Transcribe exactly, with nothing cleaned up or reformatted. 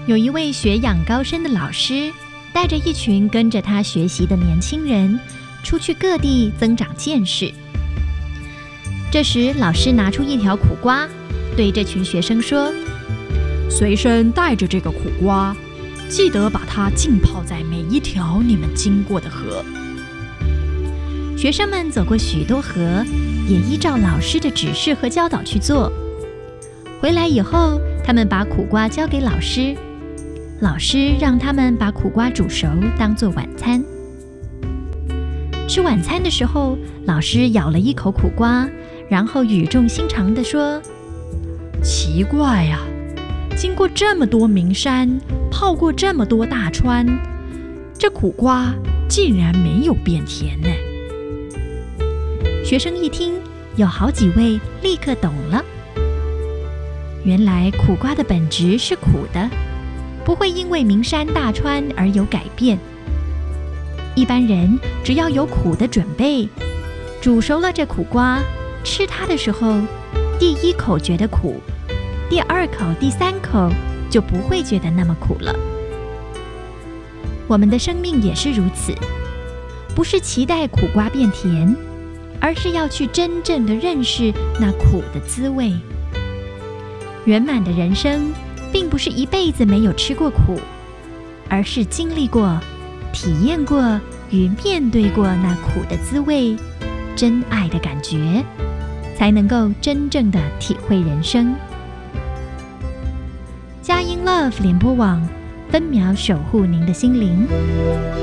有一位学养高深的老师，带着一群跟着他学习的年轻人，出去各地增长见识。这时，老师拿出一条苦瓜，对这群学生说：“ 随身带着这个苦瓜，记得把它浸泡在每一条你们经过的河。” 学生们走过许多河，也依照老师的指示和教导去做。回来以后，他们把苦瓜交给老师，老师让他们把苦瓜煮熟，当作晚餐。吃晚餐的时候，老师咬了一口苦瓜，然后语重心长地说：“ 奇怪呀，经过这么多名山，泡过这么多大川，这苦瓜竟然没有变甜呢。” 学生一听，有好几位立刻懂了。原来苦瓜的本质是苦的，不会因为名山大川而有改变。一般人只要有苦的准备，煮熟了这苦瓜，吃它的时候，第一口觉得苦，第二口、第三口就不会觉得那么苦了。我们的生命也是如此，不是期待苦瓜变甜，而是要去真正的认识那苦的滋味。圆满的人生，并不是一辈子没有吃过苦，而是经历过、体验过与面对过那苦的滋味，真爱的感觉，才能够真正的体会人生。佳音 Love 联播网，分秒守护您的心灵。